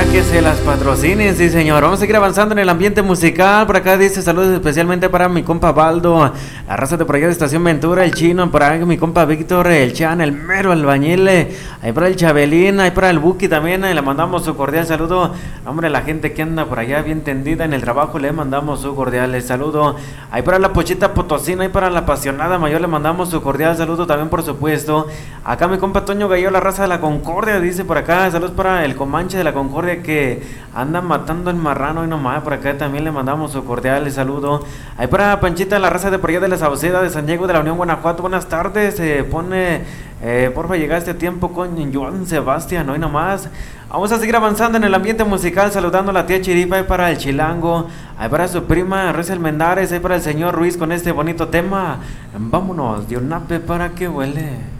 que se las patrocinen, sí señor. Vamos a seguir avanzando en el ambiente musical. Por acá dice saludos especialmente para mi compa Baldo, la raza de por allá de Estación Ventura, el chino, por ahí mi compa Víctor, el Chan, el mero albañil, ahí para el Chabelín, ahí para el Buki también, le mandamos su cordial saludo. Hombre, la gente que anda por allá bien tendida en el trabajo, le mandamos su cordial saludo. Ahí para la Pochita Potosina, ahí para la apasionada mayor, le mandamos su cordial saludo también, por supuesto. Acá mi compa Toño Gallo, la raza de la Concordia, dice por acá, saludos para el Comanche de la Concordia que anda matando el marrano y nomás. Por acá también le mandamos su cordial saludo. Ahí para Panchita, la raza de por allá de la Sauceda de San Diego de la Unión Guanajuato, buenas tardes. Pone, porfa, llega este tiempo con Joan Sebastián, hoy nomás. Vamos a seguir avanzando en el ambiente musical, saludando a la tía Chiripa, ahí para el Chilango, ahí para su prima Reza Mendares, ahí para el señor Ruiz con este bonito tema. Vámonos, Dionape para que huele.